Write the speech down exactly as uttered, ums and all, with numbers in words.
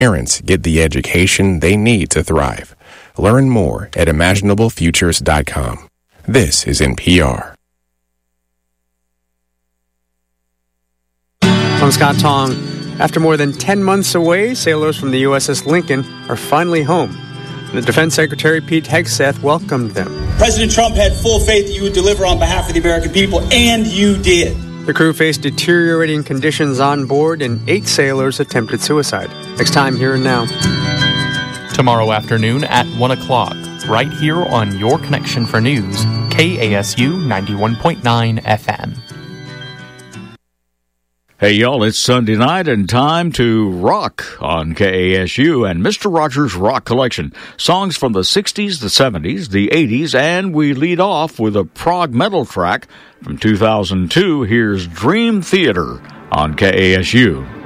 parents get the education they need to thrive. Learn more at imaginable futures dot com. This is N P R. I'm Scott Tong. After more than ten months away, sailors from the U S S Lincoln are finally home. The Defense Secretary Pete Hegseth welcomed them. President Trump had full faith that you would deliver on behalf of the American people, and you did. The crew faced deteriorating conditions on board, and eight sailors attempted suicide. Next time, Here and Now. Tomorrow afternoon at one o'clock, right here on Your Connection for News, K A S U ninety-one point nine F M. Hey, y'all, it's Sunday night and time to rock on K A S U and Mister Rogers' Rock Collection. Songs from the sixties, the seventies, the eighties, and we lead off with a prog metal track from two thousand two. Here's Dream Theater on K A S U.